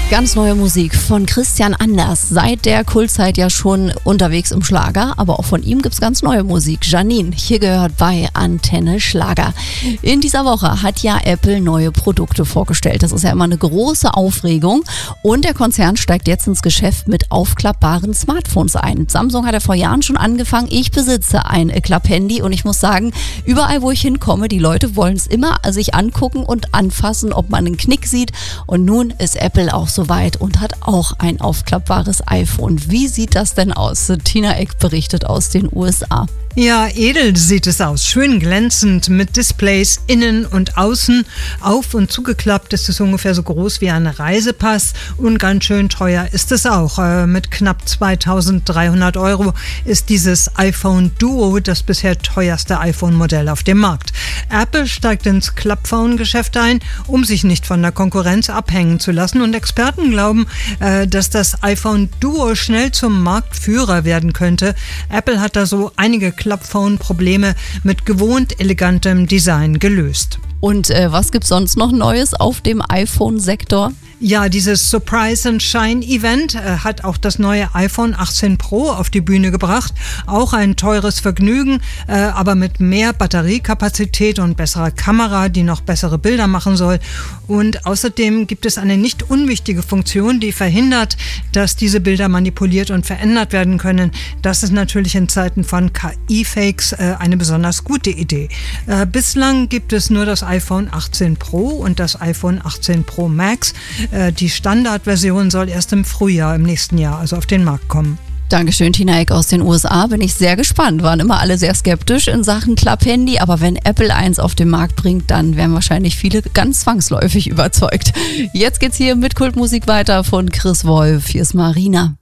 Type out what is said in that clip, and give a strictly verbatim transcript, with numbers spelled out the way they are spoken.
Ganz neue Musik von Christian Anders. Seit der Kultzeit ja schon unterwegs im Schlager, aber auch von ihm gibt's ganz neue Musik. Janine, hier gehört bei Antenne Schlager. In dieser Woche hat ja Apple neue Produkte vorgestellt. Das ist ja immer eine große Aufregung. Und der Konzern steigt jetzt ins Geschäft mit aufklappbaren Smartphones ein. Samsung hat ja vor Jahren schon angefangen. Ich besitze ein Klapphandy und ich muss sagen, überall wo ich hinkomme, die Leute wollen es immer sich angucken und anfassen, ob man einen Knick sieht. Und nun ist Apple auch so weit und hat auch ein aufklappbares iPhone. Wie sieht das denn aus? Tina Eck berichtet aus den U S A. Ja, edel sieht es aus. Schön glänzend mit Displays innen und außen. Auf- und zugeklappt ist es ungefähr so groß wie ein Reisepass und ganz schön teuer ist es auch. Äh, mit knapp zweitausenddreihundert Euro ist dieses iPhone Duo das bisher teuerste iPhone-Modell auf dem Markt. Apple steigt ins Klappphone-Geschäft ein, um sich nicht von der Konkurrenz abhängen zu lassen, und Experten glauben, äh, dass das iPhone Duo schnell zum Marktführer werden könnte. Apple hat da so einige Klappphone-Probleme mit gewohnt elegantem Design gelöst. Und äh, was gibt's sonst noch Neues auf dem iPhone-Sektor? Ja, dieses Surprise and Shine Event äh, hat auch das neue iPhone achtzehn Pro auf die Bühne gebracht. Auch ein teures Vergnügen, äh, aber mit mehr Batteriekapazität und besserer Kamera, die noch bessere Bilder machen soll. Und außerdem gibt es eine nicht unwichtige Funktion, die verhindert, dass diese Bilder manipuliert und verändert werden können. Das ist natürlich in Zeiten von K I-Fakes äh, eine besonders gute Idee. Äh, bislang gibt es nur das iPhone achtzehn Pro und das iPhone achtzehn Pro Max. Die Standardversion soll erst im Frühjahr im nächsten Jahr also auf den Markt kommen. Dankeschön, Tina Eck aus den U S A. Bin ich sehr gespannt. Waren immer alle sehr skeptisch in Sachen Klapphandy, aber wenn Apple eins auf den Markt bringt, dann werden wahrscheinlich viele ganz zwangsläufig überzeugt. Jetzt geht's hier mit Kultmusik weiter von Chris Wolf. Hier ist Marina.